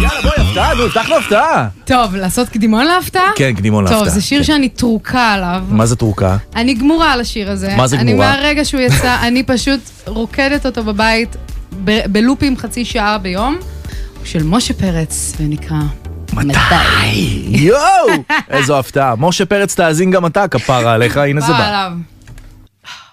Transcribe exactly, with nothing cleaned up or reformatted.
יאללה, בואי, הפתעה, נו, הבטחנו הפתעה. טוב, לעשות קדימון להפתעה? כן, קדימון להפתעה. טוב, זה שיר שאני טרוקה עליו. מה זה טרוקה? אני גמורה על השיר הזה. מה זה גמורה? אני מהרגע שהוא יצא, אני פשוט רוקדת אותו בבית, ב- בלופים חצי שעה ביום, של משה פרץ, ונקרא... מתי? יואו! איזו הפתעה. משה פרץ תאזין גם אתה, כפרה עליך, הנה זה בא.